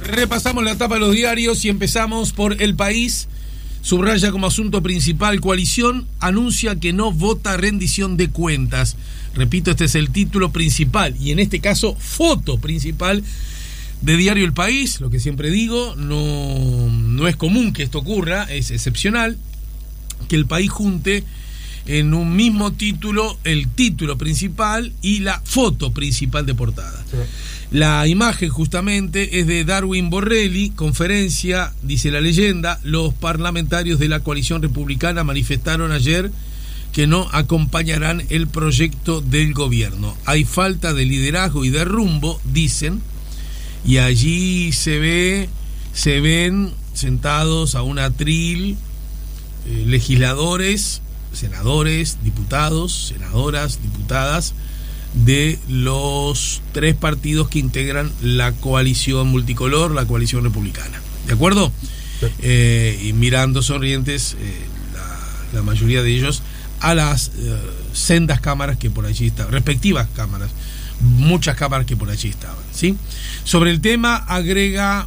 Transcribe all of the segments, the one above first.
Repasamos la tapa de los diarios y empezamos por El País. Subraya como asunto principal: coalición anuncia que no vota rendición de cuentas. Repito, este es el título principal y en este caso foto principal de diario El País. Lo que siempre digo, no es común que esto ocurra, es excepcional que El País junte en un mismo título el título principal y la foto principal de portada. Sí. La imagen justamente es de Darwin Borrelli, conferencia, dice la leyenda: los parlamentarios de la coalición republicana manifestaron ayer que no acompañarán el proyecto del gobierno. Hay falta de liderazgo y de rumbo, dicen, y allí se ven sentados a un atril legisladores, senadores, diputados, senadoras, diputadas de los tres partidos que integran la coalición multicolor, la coalición republicana. ¿De acuerdo? Sí. Y mirando sonrientes la mayoría de ellos a las sendas cámaras que por allí estaban, respectivas cámaras, muchas cámaras que por allí estaban, ¿sí? Sobre el tema agrega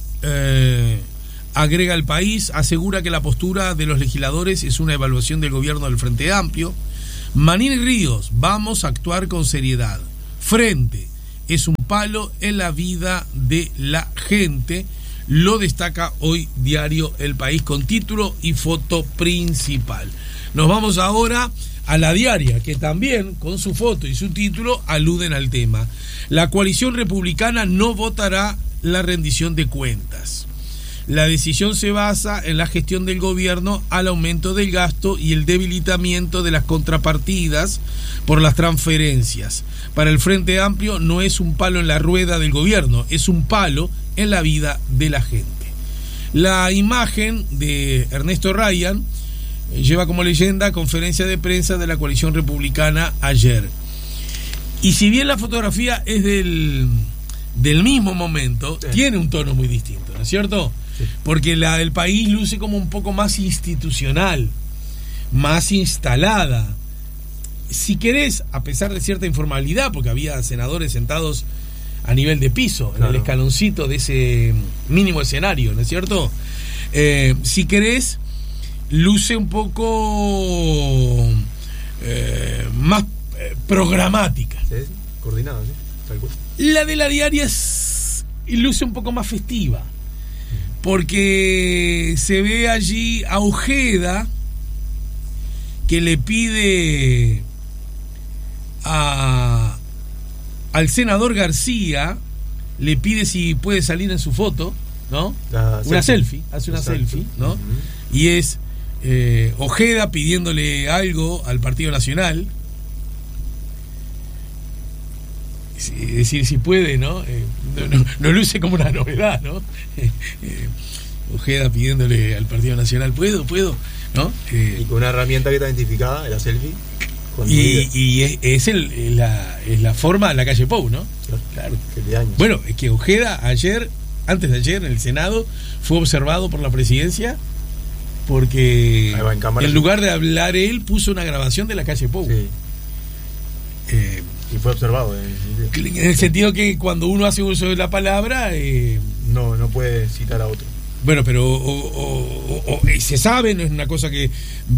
El País, asegura que la postura de los legisladores es una evaluación del gobierno del Frente Amplio. Manín y Ríos: vamos a actuar con seriedad. Frente es un palo en la vida de la gente. Lo destaca hoy diario El País con título y foto principal. Nos vamos ahora a La Diaria, que también con su foto y su título aluden al tema. La coalición republicana no votará la rendición de cuentas. La decisión se basa en la gestión del gobierno al aumento del gasto y el debilitamiento de las contrapartidas por las transferencias. Para el Frente Amplio no es un palo en la rueda del gobierno, es un palo en la vida de la gente. La imagen de Ernesto Ryan lleva como leyenda conferencia de prensa de la coalición republicana ayer. Y si bien la fotografía es del mismo momento, sí, tiene un tono muy distinto, ¿no es cierto? Sí. Porque la del País luce como un poco más institucional, más instalada. Si querés, a pesar de cierta informalidad, porque había senadores sentados a nivel de piso, claro, en el escaloncito de ese mínimo escenario, ¿no es cierto? Si querés, luce un poco más programática. Sí, coordinada, sí, tal cual. La de La Diaria luce un poco más festiva, porque se ve allí a Ojeda, que le pide al senador García, le pide si puede salir en su foto, ¿no? Una selfie, hace una selfie, ¿no? Uh-huh. Y es Ojeda pidiéndole algo al Partido Nacional. Es decir, si puede, ¿no? No luce como una novedad, ¿no? Ojeda pidiéndole al Partido Nacional, ¿puedo? ¿No? Y con una herramienta que está identificada, la selfie. Y es la forma de la calle Pou, ¿no? Claro. Bueno, es que Ojeda antes de ayer, en el Senado, fue observado por la presidencia porque en lugar de hablar él, puso una grabación de la calle Pou. Sí. Y fue observado. En el sentido que cuando uno hace uso de la palabra... no puede citar a otro. Bueno, pero se sabe, no es una cosa que...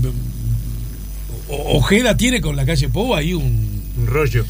Ojeda tiene con la calle Pou ahí un rollo.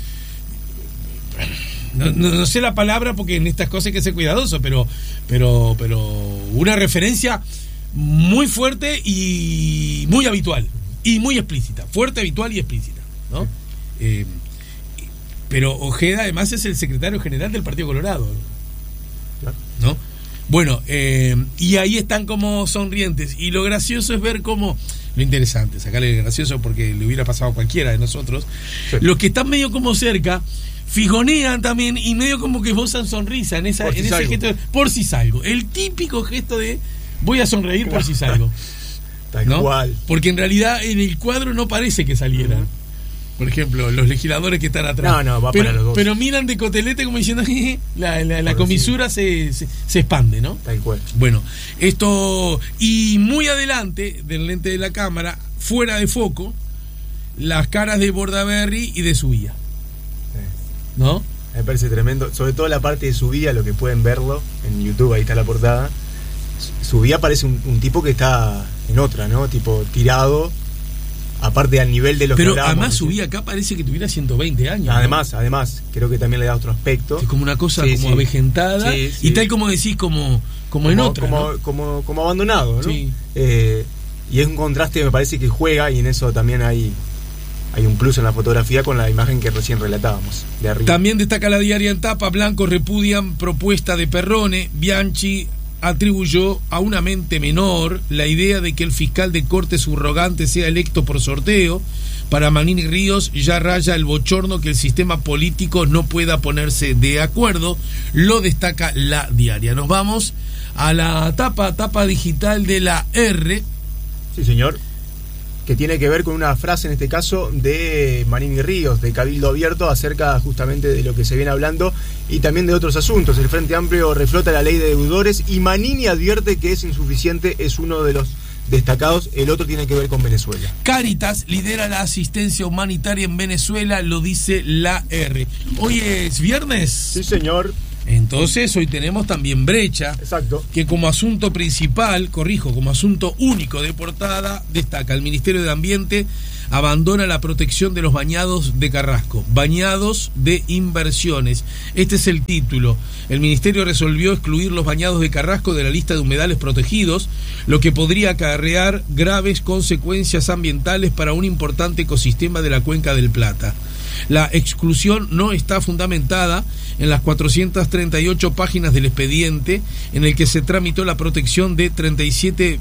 No sé la palabra porque en estas cosas hay que ser cuidadoso, pero una referencia muy fuerte y muy habitual y muy explícita, fuerte, habitual y explícita, ¿no? Sí. Pero Ojeda además es el secretario general del Partido Colorado, ¿no? Bueno, y ahí están como sonrientes, y lo gracioso es ver cómo, lo interesante, sacarle el gracioso porque le hubiera pasado a cualquiera de nosotros, sí, los que están medio como cerca fijonean también y medio como que esbozan sonrisa en ese gesto, por si salgo, el típico gesto de voy a sonreír por si salgo, tal, ¿no? Cual. Porque en realidad en el cuadro no parece que salieran. Por ejemplo, los legisladores que están atrás. Va para los dos. Pero miran de cotelete como diciendo la comisura se expande, ¿no? Tal cual. Bueno, esto. Y muy adelante del lente de la cámara, fuera de foco, las caras de Bordaberry y de Subía, ¿no? Me parece tremendo, sobre todo la parte de Subía, lo que pueden verlo en YouTube, ahí está la portada. Subía parece un tipo que está en otra, ¿no? Tipo tirado, aparte al nivel de los pero que además Subía acá parece que tuviera 120 años. Además, creo que también le da otro aspecto. Es como una cosa avejentada, y tal como decís, como en otra, ¿no? como abandonado, ¿no? Sí. Y es un contraste, me parece que juega, y en eso también hay un plus en la fotografía con la imagen que recién relatábamos, de arriba. También destaca la diaria en tapa: blancos repudian propuesta de Perrone. Bianchi atribuyó a una mente menor la idea de que el fiscal de corte subrogante sea electo por sorteo. Para Manini Ríos ya raya el bochorno que el sistema político no pueda ponerse de acuerdo. Lo destaca la diaria. Nos vamos a la tapa digital de la R. Sí, señor. Que tiene que ver con una frase, en este caso, de Manini Ríos, de Cabildo Abierto, acerca justamente de lo que se viene hablando y también de otros asuntos. El Frente Amplio reflota la ley de deudores y Manini advierte que es insuficiente, es uno de los destacados. El otro tiene que ver con Venezuela. Cáritas lidera la asistencia humanitaria en Venezuela, lo dice la R. Hoy es viernes. Sí, señor. Entonces hoy tenemos también brecha. Exacto. Que como asunto principal, como asunto único de portada, destaca: el Ministerio de Ambiente abandona la protección de los bañados de Carrasco, bañados de inversiones. Este es el título. El Ministerio resolvió excluir los bañados de Carrasco de la lista de humedales protegidos, lo que podría acarrear graves consecuencias ambientales para un importante ecosistema de la Cuenca del Plata. La exclusión no está fundamentada en las 438 páginas del expediente en el que se tramitó la protección de 37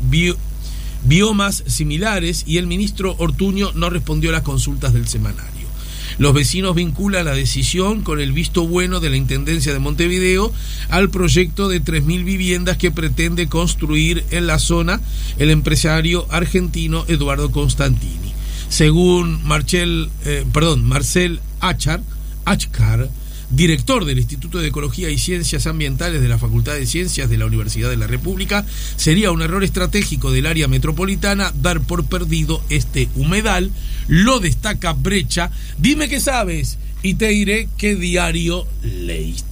biomas similares, y el ministro Ortuño no respondió a las consultas del semanario. Los vecinos vinculan la decisión con el visto bueno de la Intendencia de Montevideo al proyecto de 3.000 viviendas que pretende construir en la zona el empresario argentino Eduardo Constantini. Según Marcel Achcar, director del Instituto de Ecología y Ciencias Ambientales de la Facultad de Ciencias de la Universidad de la República, sería un error estratégico del área metropolitana dar por perdido este humedal. Lo destaca Brecha. Dime qué sabes y te diré qué diario leíste.